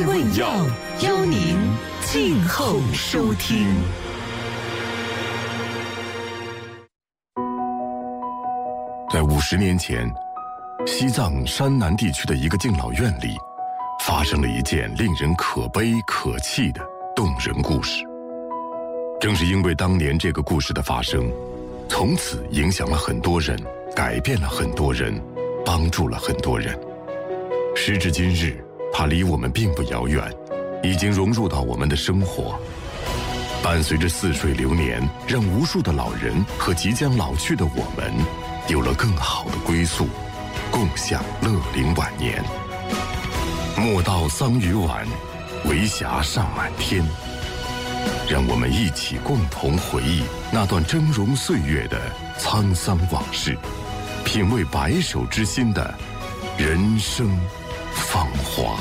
问药，邀您静候收听。 在50年前，西藏山南地区的一个敬老院里，发生了一件令人可悲可泣的动人故事。正是因为当年这个故事的发生，从此影响了很多人，改变了很多人，帮助了很多人。时至今日，它离我们并不遥远，已经融入到我们的生活，伴随着似水流年，让无数的老人和即将老去的我们有了更好的归宿，共享乐龄晚年。莫道桑榆晚，为霞尚满天。让我们一起共同回忆那段峥嵘岁月的沧桑往事，品味白首之心的人生芳华。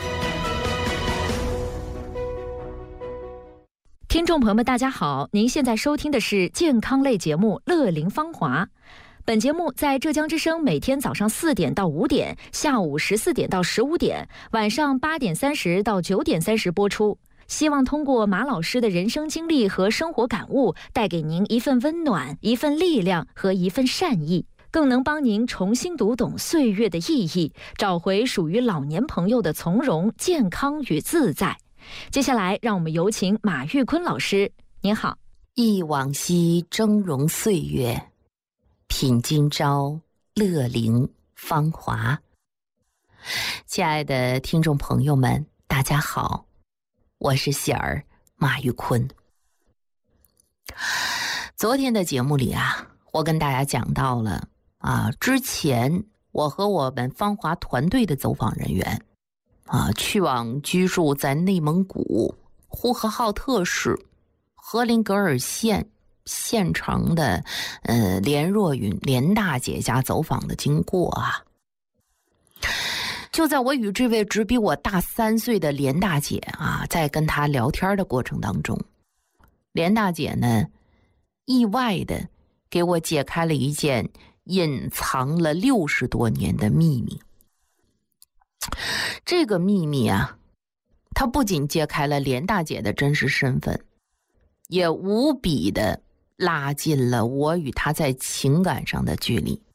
听众朋友们大家好，您现在收听的是健康类节目《乐龄芳华》。本节目在浙江之声每天早上4点到5点，下午14点到15点，晚上8点30到9点30播出。希望通过马老师的人生经历和生活感悟，带给您一份温暖、一份力量和一份善意，更能帮您重新读懂岁月的意义，找回属于老年朋友的从容、健康与自在。接下来让我们有请马玉坤老师。您好。 忆往昔峥嵘岁月，品今朝乐龄芳华。亲爱的听众朋友们大家好，我是喜儿马玉坤。昨天的节目里我跟大家讲到了之前我和我们芳华团队的走访人员去往居住在内蒙古呼和浩特市锡林格尔县县城的连若云连大姐家走访的经过就在我与这位只比我大3岁的连大姐在跟她聊天的过程当中，连大姐呢意外的给我解开了一件隐藏了60多年的秘密。这个秘密它不仅揭开了连大姐的真实身份，也无比的拉近了我与她在情感上的距离。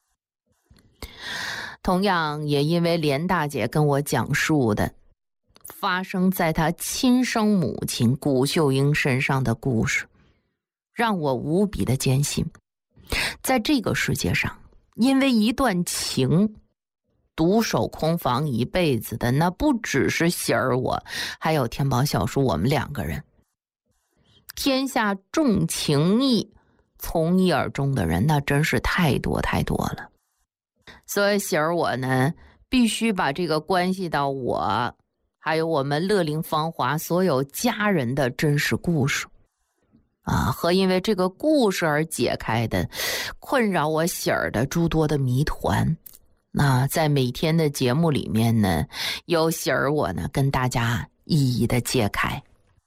同样也因为连大姐跟我讲述的发生在她亲生母亲谷秀英身上的故事，让我无比的坚信，在这个世界上，因为一段情独守空房一辈子的，那不只是喜儿我，还有天宝小叔我们2个人。天下重情义从一而终的人，那真是太多太多了。所以喜儿我呢，必须把这个关系到我还有我们乐龄芳华所有家人的真实故事和因为这个故事而解开的困扰我喜儿的诸多的谜团。那在每天的节目里面呢，由喜儿我呢跟大家一一的揭开。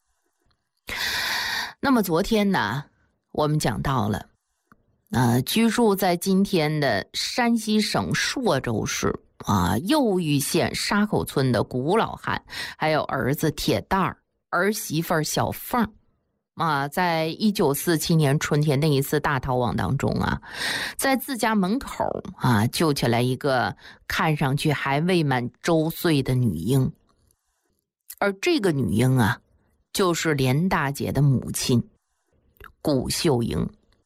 那么昨天呢，我们讲到了居住在今天的山西省朔州市右峪县沙口村的古老汉，还有儿子铁蛋儿、儿媳妇小凤在1947年春天那一次大逃亡当中在自家门口救起来一个看上去还未满周岁的女婴。而这个女婴就是连大姐的母亲谷秀英。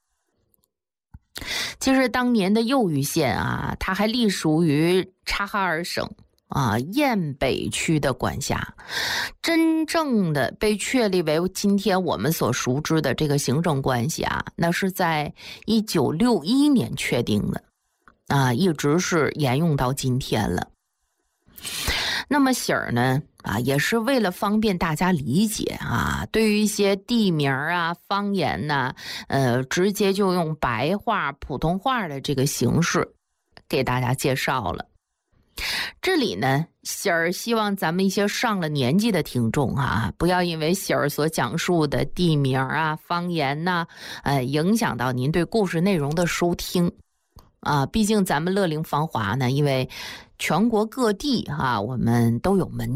其实当年的右峪县它还隶属于察哈尔省堰北区的管辖，真正的被确立为今天我们所熟知的这个行政关系那是在1961年确定的一直是沿用到今天了。那么喜儿呢也是为了方便大家理解对于一些地名方言直接就用白话普通话的这个形式给大家介绍了。这里呢，喜儿希望咱们一些上了年纪的听众不要因为喜儿所讲述的地名方言影响到您对故事内容的收听毕竟咱们乐龄芳华呢，因为全国各地我们都有门